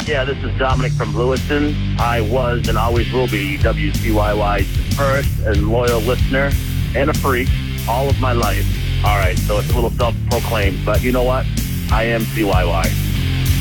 Yeah, this is Dominic from Lewiston. I was and always will be WCYY's first and loyal listener and a freak all of my life. All right, so it's a little self-proclaimed, but you know what? I am CYY.